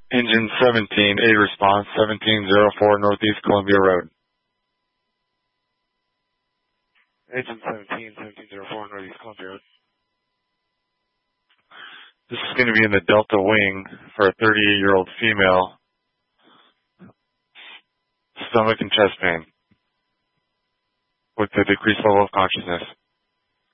Engine 17, A response, 1704 Northeast Columbia Road. Engine 1704 Northeast Columbia Road. This is going to be in the Delta wing for a 38-year-old female. Stomach and chest pain with a decreased level of consciousness.